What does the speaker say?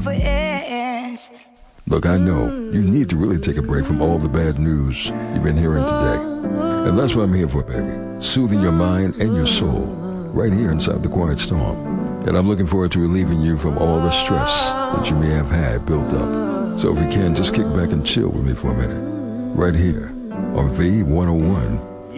friends. Look, I know you need to really take a break from all the bad news you've been hearing today. And that's what I'm here for, baby. Soothing your mind and your soul right here inside the Quiet Storm. And I'm looking forward to relieving you from all the stress that you may have had built up. So if you can, just kick back and chill with me for a minute. Right here on V101